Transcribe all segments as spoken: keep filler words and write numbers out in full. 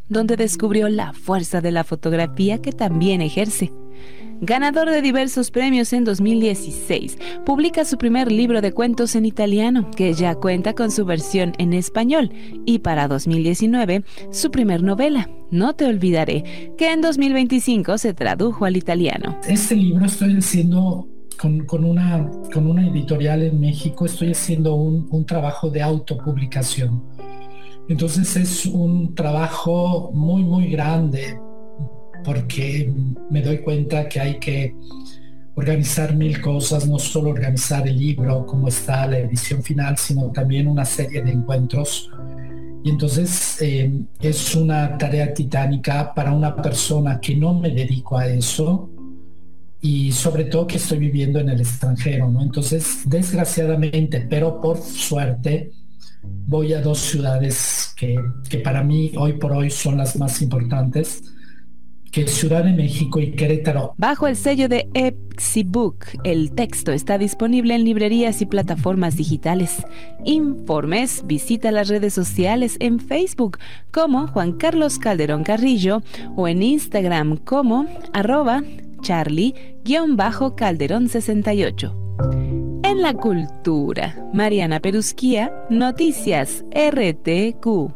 donde descubrió la fuerza de la fotografía que también ejerce. Ganador de diversos premios en dos mil dieciséis, publica su primer libro de cuentos en italiano, que ya cuenta con su versión en español, y para dos mil diecinueve, su primer novela, No te olvidaré, que en dos mil veinticinco se tradujo al italiano. Este libro estoy haciendo con, con, una, con una editorial en México, estoy haciendo un, un trabajo de autopublicación. Entonces es un trabajo muy, muy grande, porque me doy cuenta que hay que organizar mil cosas, no solo organizar el libro, cómo está la edición final, sino también una serie de encuentros. Y entonces eh, es una tarea titánica para una persona que no me dedico a eso y sobre todo que estoy viviendo en el extranjero, ¿no? Entonces, desgraciadamente, pero por suerte, voy a dos ciudades que, que para mí hoy por hoy son las más importantes, que es Ciudad de México y Querétaro. Bajo el sello de Exibook, el texto está disponible en librerías y plataformas digitales. Informes, visita las redes sociales en Facebook como Juan Carlos Calderón Carrillo o en Instagram como arroba Charlie-Calderón sesenta y ocho. En la cultura, Mariana Perusquía, Noticias R T Q.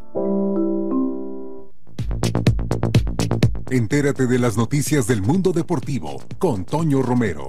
Entérate de las noticias del mundo deportivo con Toño Romero.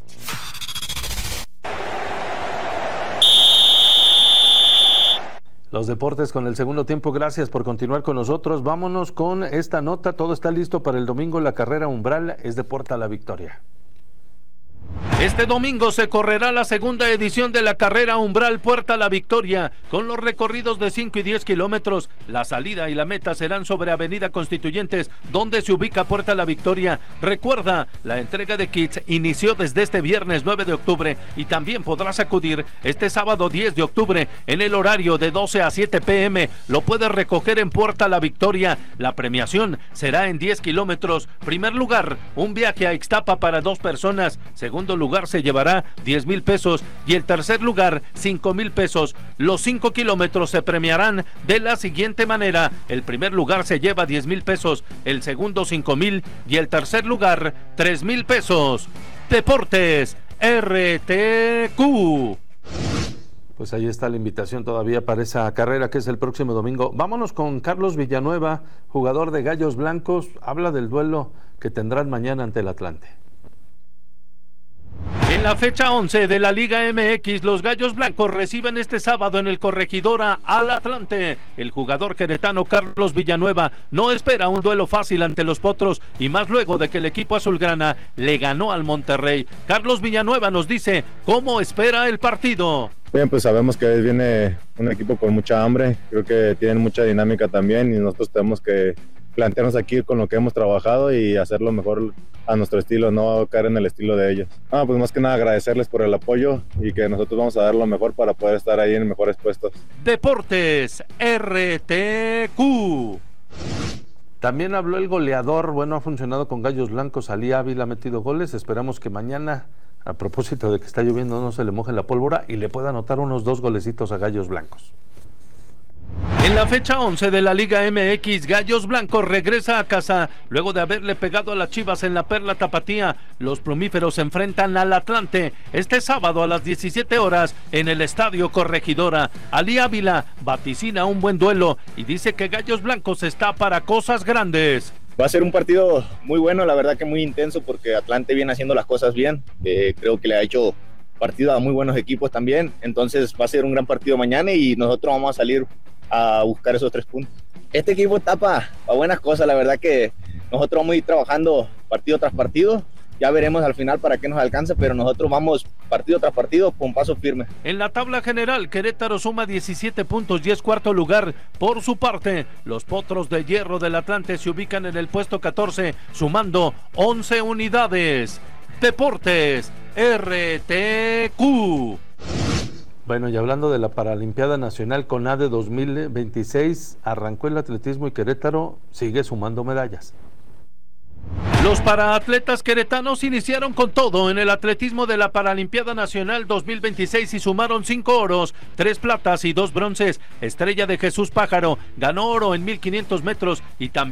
Los deportes con el segundo tiempo, gracias por continuar con nosotros. Vámonos con esta nota, todo está listo para el domingo, la carrera umbral es de Puerta a la Victoria. Este domingo se correrá la segunda edición de la carrera umbral Puerta a la Victoria, con los recorridos de cinco y diez kilómetros. La salida y la meta serán sobre Avenida Constituyentes, donde se ubica Puerta a la Victoria. Recuerda, la entrega de kits inició desde este viernes nueve de octubre y también podrás acudir este sábado diez de octubre en el horario de doce a siete pe eme. Lo puedes recoger en Puerta a la Victoria. La premiación será en diez kilómetros. Primer lugar, un viaje a Ixtapa para dos personas. Segundo lugar, se llevará diez mil pesos y el tercer lugar cinco mil pesos. Los cinco kilómetros se premiarán de la siguiente manera: el primer lugar se lleva diez mil pesos, el segundo cinco mil y el tercer lugar tres mil pesos. Deportes R T Q. Pues ahí está la invitación todavía para esa carrera que es el próximo domingo. Vámonos con Carlos Villanueva, jugador de Gallos Blancos. Habla del duelo que tendrán mañana ante el Atlante. En la fecha once de la Liga eme equis, los Gallos Blancos reciben este sábado en el Corregidora al Atlante. El jugador queretano Carlos Villanueva no espera un duelo fácil ante los Potros, y más luego de que el equipo azulgrana le ganó al Monterrey. Carlos Villanueva nos dice cómo espera el partido. Bien, pues sabemos que viene un equipo con mucha hambre, creo que tienen mucha dinámica también y nosotros tenemos que plantearnos aquí con lo que hemos trabajado y hacerlo mejor a nuestro estilo, no caer en el estilo de ellos. Ah, pues más que nada agradecerles por el apoyo y que nosotros vamos a dar lo mejor para poder estar ahí en mejores puestos. Deportes R T Q. También habló el goleador, bueno, ha funcionado con Gallos Blancos, Ali Ávila ha metido goles, esperamos que mañana, a propósito de que está lloviendo, no se le moje la pólvora y le pueda anotar unos dos golecitos a Gallos Blancos. En la fecha once de la Liga eme equis, Gallos Blancos regresa a casa luego de haberle pegado a las Chivas en la Perla Tapatía. Los plumíferos se enfrentan al Atlante este sábado a las diecisiete horas en el Estadio Corregidora. Ali Ávila vaticina un buen duelo y dice que Gallos Blancos está para cosas grandes. Va a ser un partido muy bueno, la verdad que muy intenso, porque Atlante viene haciendo las cosas bien. Eh, creo que le ha hecho partido a muy buenos equipos también, entonces va a ser un gran partido mañana y nosotros vamos a salir a buscar esos tres puntos. Este equipo está para pa buenas cosas, la verdad que nosotros vamos a ir trabajando partido tras partido, ya veremos al final para qué nos alcanza, pero nosotros vamos partido tras partido con paso firme. En la tabla general, Querétaro suma diecisiete puntos y es cuarto lugar. Por su parte, los Potros de Hierro del Atlante se ubican en el puesto catorce, sumando once unidades. Deportes R T Q. Bueno, y hablando de la Paralimpiada Nacional CONADE dos mil veintiséis, arrancó el atletismo y Querétaro sigue sumando medallas. Los paraatletas queretanos iniciaron con todo en el atletismo de la Paralimpiada Nacional dos mil veintiséis y sumaron cinco oros, tres platas y dos bronces. Estrella de Jesús Pájaro ganó oro en mil quinientos metros y también